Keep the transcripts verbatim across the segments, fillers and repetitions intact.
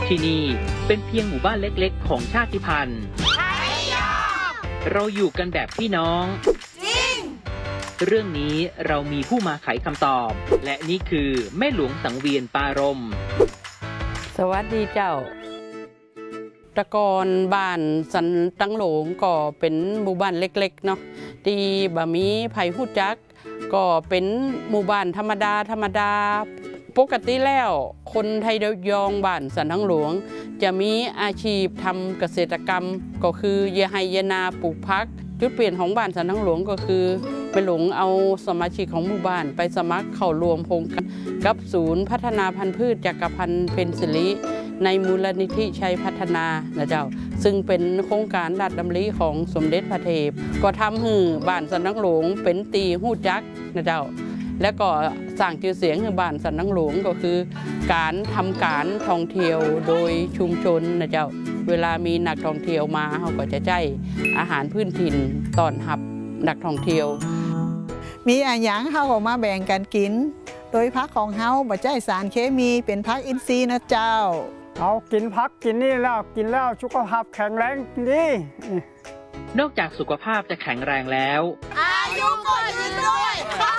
ที่นี่เป็นเพียงหมู่บ้านเล็กๆของชาติพันธุ์เราอยู่กันแบบพี่น้องจริงเรื่องนี้เรามีผู้มาไขคำตอบและนี่คือแม่หลวงสังเวียนปารมสวัสดีเจ้าตะกอนบ้านสันตังหลงก็เป็นหมู่บ้านเล็กๆเนาะที่บะมีไผ่หู้จักก็เป็นหมู่บ้านธรรมดาธรรมดาปกติแล้วคนไทยยองบ้านสันตังหลวงจะมีอาชีพทำเกษตรกรรมก็คือเยไฮเยนาปลูกพักจุดเปลี่ยนของบ้านสันตังหลวงก็คือไปหลงเอาสมาชิกของหมู่บ้านไปสมัครเข้ารวมโครงการกับศูนย์พัฒนาพันธุ์พืชจักรพันธ์เพ็ญศิริในมูลนิธิชัยพัฒนานะเจ้าซึ่งเป็นโครงการราชดำริของสมเด็จพระเทพก็ทำให้บ้านสันตังหลวงเป็นตีหู้จักนะเจ้าและก็สร้างชื่อเสียงให้บ้านสันตังหลวงก็คือการทำการท่องเที่ยวโดยชุมชนนะเจ้าเวลามีนักท่องเที่ยวมาเขาก็จะใช้อาหารพื้นถิ่นต้อนรับนักท่องเที่ยวมีอาหยังเขาก็มาแบ่งกันกินโดยพักของเฮาบ่ใช้สารเคมีเป็นพักอินทรีย์นะเจ้าเอากินพักกินนี่แล้วกินแล้วสุขภาพแข็งแรงดีนอกจากสุขภาพจะแข็งแรงแล้วอายุก็ยืนด้วย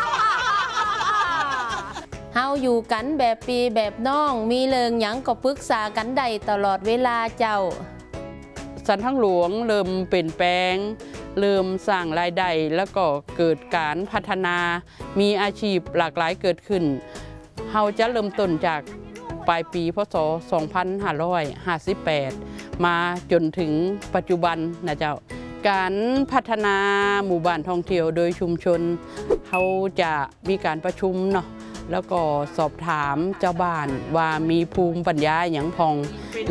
เฮาอยู่กันแบบปีแบบน้องมีเริงหยังก็ปรึกษากันได้ตลอดเวลาเจ้าสันตังหลวงเริ่มเปลี่ยนแปลงเริ่มสร้างรายได้แล้วก็เกิดการพัฒนามีอาชีพหลากหลายเกิดขึ้นเฮาจะเริ่มต้นจากปลายปีพศสองพันห้าร้อยห้าสิบแปดมาจนถึงปัจจุบันนะเจ้าการพัฒนาหมู่บ้านท่องเที่ยวโดยชุมชนเขาจะมีการประชุมเนาะแล้วก็สอบถามเจ้าบ้านว่ามีภูมิปัญญาอย่างพอง